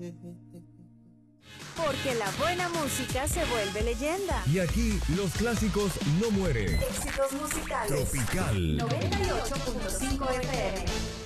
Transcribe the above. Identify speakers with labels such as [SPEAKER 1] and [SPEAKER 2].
[SPEAKER 1] Porque la buena música se vuelve leyenda.
[SPEAKER 2] Y aquí los clásicos no mueren.
[SPEAKER 1] Éxitos musicales.
[SPEAKER 2] Tropical
[SPEAKER 1] 98.5 FM.